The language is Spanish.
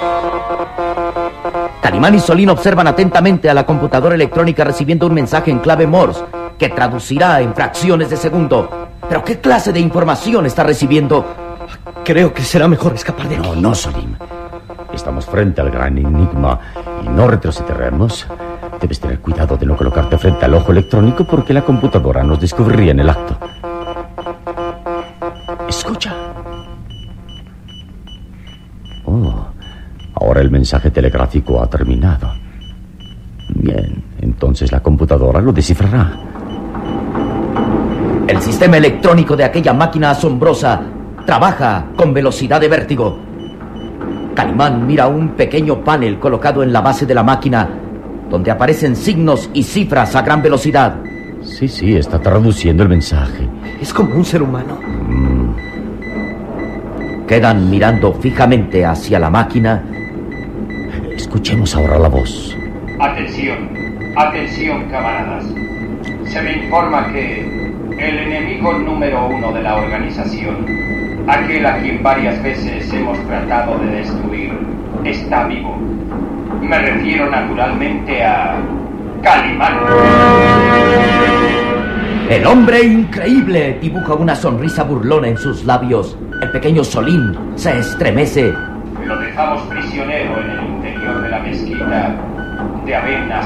Calimán y Solín observan atentamente a la computadora electrónica recibiendo un mensaje en clave Morse que traducirá en fracciones de segundo. ¿Pero qué clase de información está recibiendo? Creo que será mejor escapar de aquí. No, Solín. Estamos frente al gran enigma y no retrocederemos. Debes tener cuidado de no colocarte frente al ojo electrónico porque la computadora nos descubriría en el acto. Escucha. Oh, ahora el mensaje telegráfico ha terminado. Bien, entonces la computadora lo descifrará. El sistema electrónico de aquella máquina asombrosa trabaja con velocidad de vértigo. Calimán mira un pequeño panel colocado en la base de la máquina, donde aparecen signos y cifras a gran velocidad. Sí, está traduciendo el mensaje. Es como un ser humano. Quedan mirando fijamente hacia la máquina. Escuchemos ahora la voz. Atención, camaradas. Se me informa que el enemigo número 1 de la organización, aquel a quien varias veces hemos tratado de destruir, está vivo. Me refiero naturalmente a Calimán. El hombre increíble dibuja una sonrisa burlona en sus labios. El pequeño Solín se estremece. Lo dejamos prisionero en el interior de la mezquita de Avena